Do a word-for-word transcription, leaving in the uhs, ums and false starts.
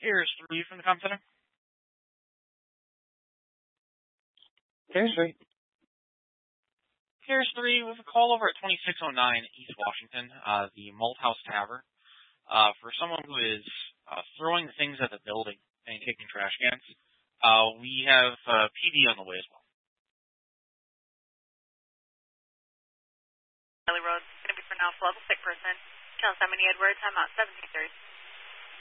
Here's three from the com center. Here's three. Here's three with a call over at twenty-six oh nine East Washington, uh, the Malthouse Tavern, uh, for someone who is uh, throwing things at the building and kicking trash cans. Uh, we have uh, P D on the way as well. Valley Road, going to be pronounced level sick person. Channel seventy Edwards, I'm out seventeen thirty.